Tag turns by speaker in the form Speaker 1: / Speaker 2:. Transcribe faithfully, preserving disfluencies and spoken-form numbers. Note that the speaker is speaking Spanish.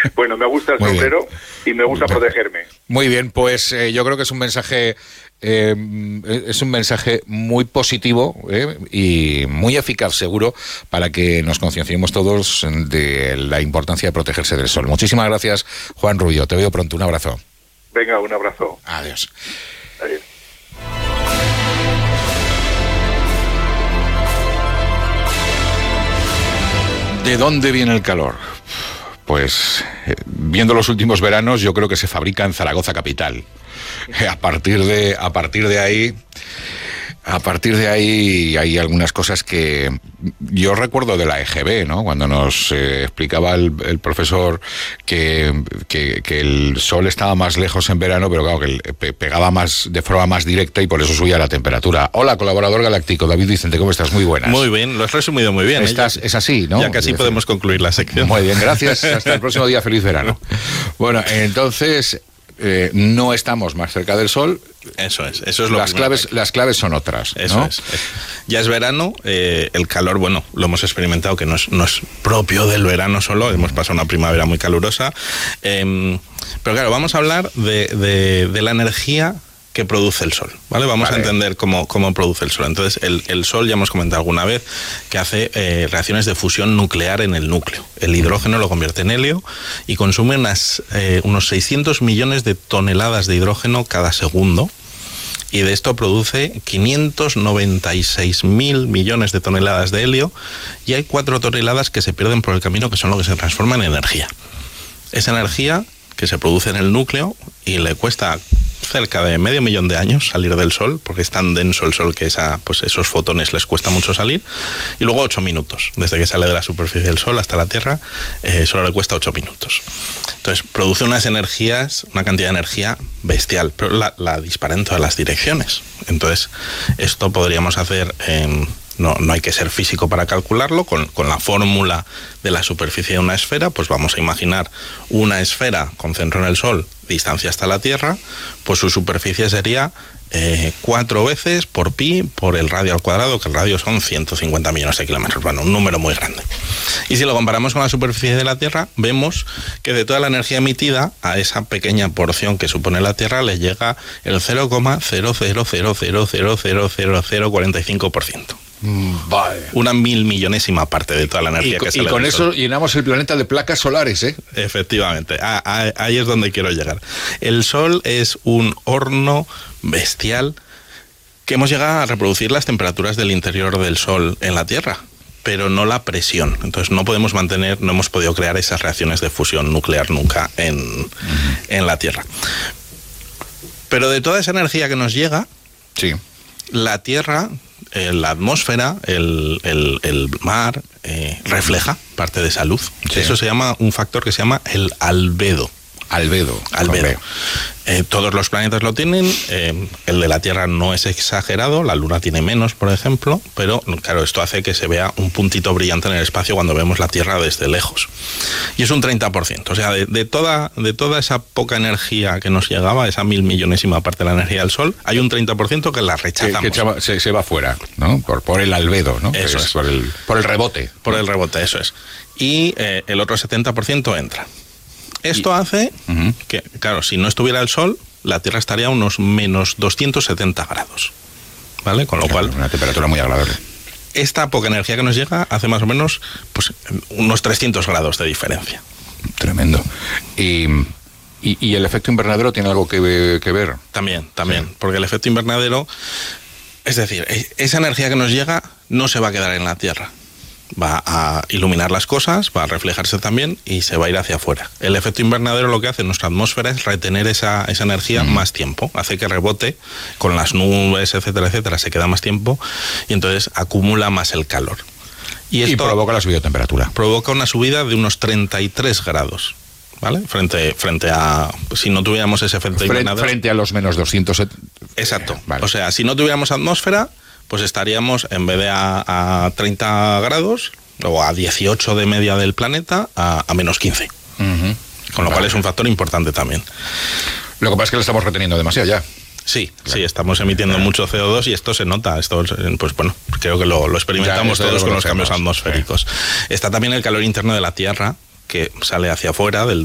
Speaker 1: Bueno, me gusta el
Speaker 2: Muy
Speaker 1: sombrero
Speaker 2: bien.
Speaker 1: y me gusta protegerme.
Speaker 2: Muy bien, pues eh, yo creo que es un mensaje eh, es un mensaje muy positivo eh, y muy eficaz, seguro, para que nos concienciemos todos de la importancia de protegerse del sol. Muchísimas gracias, Juan Rubio. Te veo pronto. Un abrazo.
Speaker 1: Venga, un abrazo.
Speaker 2: Adiós.
Speaker 1: Adiós.
Speaker 2: ¿De dónde viene el calor? Pues eh, viendo los últimos veranos, yo creo que se fabrica en Zaragoza capital. Eh, a partir de a partir de ahí, a partir de ahí hay algunas cosas que yo recuerdo de la E G B, ¿no? Cuando nos eh, explicaba el, el profesor que, que, que el sol estaba más lejos en verano, pero claro, que el, pe, pegaba más de forma más directa y por eso subía la temperatura. Hola, colaborador galáctico, David Vicente, ¿cómo estás? Muy buenas.
Speaker 3: Muy bien, lo has resumido muy bien.
Speaker 2: Estás,
Speaker 3: ¿eh?
Speaker 2: Es así, ¿no?
Speaker 3: Ya casi
Speaker 2: es
Speaker 3: podemos concluir la sección.
Speaker 2: Muy bien, gracias. Hasta el próximo día. Feliz verano. Bueno, entonces eh, no estamos más cerca del sol.
Speaker 3: Eso es, eso es lo
Speaker 2: las claves, las claves son otras,
Speaker 3: eso
Speaker 2: ¿no?
Speaker 3: es, es. Ya es verano, eh, el calor, bueno, lo hemos experimentado, que no es, no es propio del verano solo, hemos pasado una primavera muy calurosa, eh, pero claro, vamos a hablar de, de, de la energía que produce el sol, ¿vale? Vamos vale. a entender cómo, cómo produce el sol. Entonces, el, el sol, ya hemos comentado alguna vez, que hace eh, reacciones de fusión nuclear en el núcleo. El hidrógeno lo convierte en helio y consume unas, eh, unos seiscientos millones de toneladas de hidrógeno cada segundo. Y de esto produce quinientos noventa y seis mil millones de toneladas de helio y hay cuatro toneladas que se pierden por el camino, que son lo que se transforma en energía. Esa energía que se produce en el núcleo y le cuesta cerca de medio millón de años salir del sol, porque es tan denso el sol que esa, pues esos fotones les cuesta mucho salir, y luego ocho minutos, desde que sale de la superficie del sol hasta la Tierra, eh, solo le cuesta ocho minutos. Entonces produce unas energías, una cantidad de energía bestial, pero la, la dispara en todas las direcciones. Entonces esto podríamos hacer... Eh, No, no hay que ser físico para calcularlo, con, con la fórmula de la superficie de una esfera, pues vamos a imaginar una esfera con centro en el Sol, distancia hasta la Tierra, pues su superficie sería eh, cuatro veces por pi por el radio al cuadrado, que el radio son ciento cincuenta millones de kilómetros, bueno, un número muy grande. Y si lo comparamos con la superficie de la Tierra, vemos que de toda la energía emitida, a esa pequeña porción que supone la Tierra le llega el cero coma cero cero cero cero cero cero cero cero cuarenta y cinco por ciento.
Speaker 2: Vale.
Speaker 3: Una mil millonésima parte de toda la energía
Speaker 2: y,
Speaker 3: que sale
Speaker 2: y con
Speaker 3: del
Speaker 2: eso
Speaker 3: sol.
Speaker 2: Llenamos el planeta de placas solares, ¿eh?
Speaker 3: Efectivamente, ah, ah, ahí es donde quiero llegar. El sol es un horno bestial que hemos llegado a reproducir las temperaturas del interior del sol en la Tierra, pero no la presión. Entonces no podemos mantener, no hemos podido crear esas reacciones de fusión nuclear nunca en, uh-huh. en la Tierra. Pero de toda esa energía que nos llega,
Speaker 2: sí.
Speaker 3: la Tierra, eh, la atmósfera, el, el, el mar, eh, refleja parte de esa luz. Sí. Eso se llama un factor que se llama el albedo.
Speaker 2: Albedo.
Speaker 3: Albedo. Eh, todos los planetas lo tienen, eh, el de la Tierra no es exagerado, la Luna tiene menos, por ejemplo, pero claro, esto hace que se vea un puntito brillante en el espacio cuando vemos la Tierra desde lejos. Y es un treinta por ciento, o sea, de, de, toda, de toda esa poca energía que nos llegaba, esa mil millonésima parte de la energía del Sol, hay un treinta por ciento que la rechazamos.
Speaker 2: Que, que se, se va fuera, ¿no? Por, por el albedo, ¿no?
Speaker 3: Eso es.
Speaker 2: es. Por el, por el rebote.
Speaker 3: Por el rebote, eso es. Y eh, el otro setenta por ciento entra. Esto hace uh-huh. que, claro, si no estuviera el Sol, la Tierra estaría a unos menos doscientos setenta grados, ¿vale? Con lo claro, cual...
Speaker 2: Una temperatura muy agradable.
Speaker 3: Esta poca energía que nos llega hace más o menos pues, unos trescientos grados de diferencia.
Speaker 2: Tremendo. Y... ¿Y, y el efecto invernadero tiene algo que, que ver?
Speaker 3: También, también, sí. Porque el efecto invernadero, es decir, esa energía que nos llega no se va a quedar en la Tierra. Va a iluminar las cosas, va a reflejarse también y se va a ir hacia afuera. El efecto invernadero lo que hace en nuestra atmósfera es retener esa, esa energía mm. más tiempo, hace que rebote con las nubes, etcétera, etcétera, se queda más tiempo y entonces acumula más el calor.
Speaker 2: Y, esto y provoca la subida de temperatura.
Speaker 3: Provoca una subida de unos treinta y tres grados. ¿Vale? Frente, frente a... Si no tuviéramos ese efecto
Speaker 2: frente,
Speaker 3: invernadero...
Speaker 2: Frente a los menos doscientos...
Speaker 3: Exacto.
Speaker 2: Eh, vale.
Speaker 3: O sea, si no tuviéramos atmósfera, pues estaríamos, en vez de a, a treinta grados, o a dieciocho de media del planeta, a, a menos quince. Uh-huh. Con lo vale. cual es un factor importante también.
Speaker 2: Lo que pasa es que lo estamos reteniendo demasiado ya.
Speaker 3: Sí, claro. sí, estamos emitiendo mucho C O dos y esto se nota. Esto, pues bueno, creo que lo, lo experimentamos ya, todos con los cambios atmosféricos. Sí. Está también el calor interno de la Tierra, que sale hacia afuera del